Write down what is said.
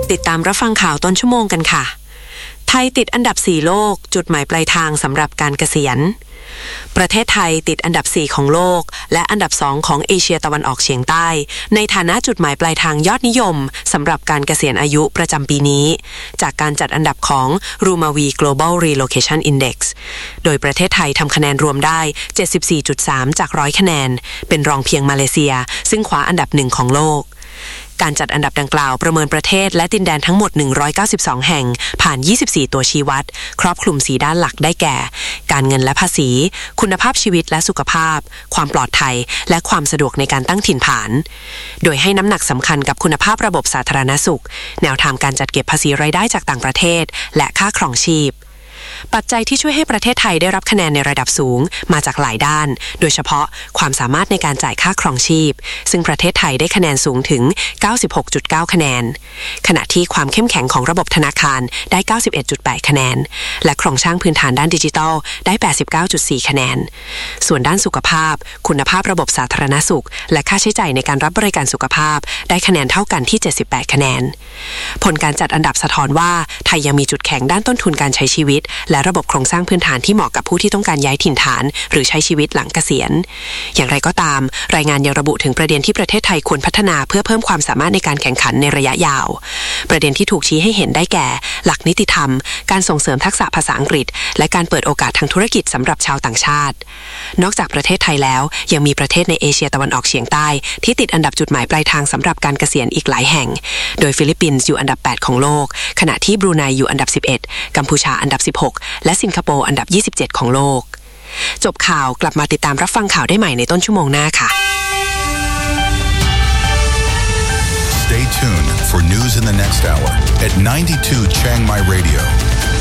ติดตามรับฟังข่าวต้นชั่วโมงกันค่ะไทยติดอันดับ4โลกจุดหมายปลายทางสำหรับการเกษียณประเทศไทยติดอันดับ4ของโลกและอันดับ2ของเอเชียตะวันออกเฉียงใต้ในฐานะจุดหมายปลายทางยอดนิยมสำหรับการเกษียณอายุประจำปีนี้จากการจัดอันดับของ Rumavi Global Relocation Index โดยประเทศไทยทำคะแนนรวมได้ 74.3 จาก100คะแนนเป็นรองเพียงมาเลเซียซึ่งคว้าอันดับ1ของโลกการจัดอันดับดังกล่าวประเมินประเทศและดินแดนทั้งหมด192แห่งผ่าน24ตัวชี้วัดครอบคลุม4ด้านหลักได้แก่การเงินและภาษีคุณภาพชีวิตและสุขภาพความปลอดภัยและความสะดวกในการตั้งถิ่นฐานโดยให้น้ำหนักสำคัญกับคุณภาพระบบสาธารณสุขแนวทางการจัดเก็บภาษีรายได้จากต่างประเทศและค่าครองชีพปัจจัยที่ช่วยให้ประเทศไทยได้รับคะแนนในระดับสูงมาจากหลายด้านโดยเฉพาะความสามารถในการจ่ายค่าครองชีพซึ่งประเทศไทยได้คะแนนสูงถึง 96.9 คะแนนขณะที่ความเข้มแข็งของระบบธนาคารได้ 91.8 คะแนนและโครงสร้างพื้นฐานด้านดิจิทัลได้ 89.4 คะแนนส่วนด้านสุขภาพคุณภาพระบบสาธารณสุขและค่าใช้จ่ายในการรับบริการสุขภาพได้คะแนนเท่ากันที่ 78 คะแนนผลการจัดอันดับสะท้อนว่าไทยยังมีจุดแข็งด้านต้นทุนการใช้ชีวิตและระบบโครงสร้างพื้นฐานที่เหมาะกับผู้ที่ต้องการย้ายถิ่นฐานหรือใช้ชีวิตหลังเกษียณอย่างไรก็ตามรายงานยังระบุถึงประเด็นที่ประเทศไทยควรพัฒนาเพื่อเพิ่มความสามารถในการแข่งขันในระยะยาวประเด็นที่ถูกชี้ให้เห็นได้แก่หลักนิติธรรมการส่งเสริมทักษะภาษาอังกฤษและการเปิดโอกาสทางธุรกิจสำหรับชาวต่างชาตินอกจากประเทศไทยแล้วยังมีประเทศในเอเชียตะวันออกเฉียงใต้ที่ติดอันดับจุดหมายปลายทางสำหรับการเกษียณอีกหลายแห่งโดยฟิลิปปินส์อยู่อันดับ8ของโลกขณะที่บรูไนอยู่อันดับ11กัมพูชาอันดับ16และสิงคโปร์อันดับ27ของโลกจบข่าวกลับมาติดตามรับฟังข่าวได้ใหม่ในต้นชั่วโมงหน้าค่ะ Stay tuned for news in the next hour at 92 Chiang Mai Radio.